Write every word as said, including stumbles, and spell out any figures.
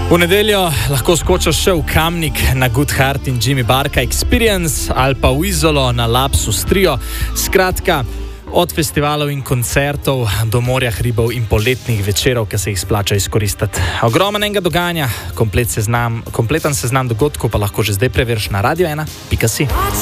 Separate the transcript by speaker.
Speaker 1: V nedeljo lahko skočiš še v Kamnik na Good Heart in Jimmy Barka Experience ali pa v Izolo na Lapsus Trio. Skratka, od festivalov in koncertov do morja hribov in poletnih večerov, ki se jih splača izkoristiti. Ogromnega dogajanja, komplet seznam, kompleten seznam dogodkov pa lahko že zdaj preveriš na radio ena pika si.